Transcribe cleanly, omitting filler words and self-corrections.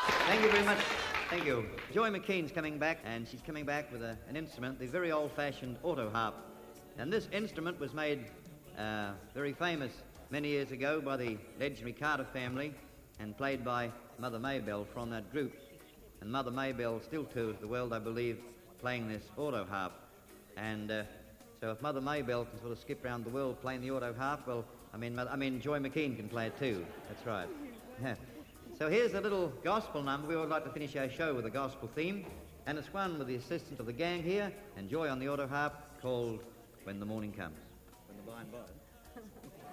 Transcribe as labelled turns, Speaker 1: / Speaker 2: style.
Speaker 1: Thank you very much. Thank you. Joy McKean's coming back, and she's coming back with an instrument, the very old-fashioned auto harp. And this instrument was made very famous many years ago by the legendary Carter family and played by Mother Maybelle from that group. And Mother Maybelle still tours the world, I believe, playing this auto harp. And so if Mother Maybelle can sort of skip around the world playing the auto harp, well, I mean Joy McKean can play it too. That's right. So here's a little gospel number. We would like to finish our show with a gospel theme, and it's one with the assistance of the gang here and Joy on the auto harp, called When the Morning Comes. When the by and by.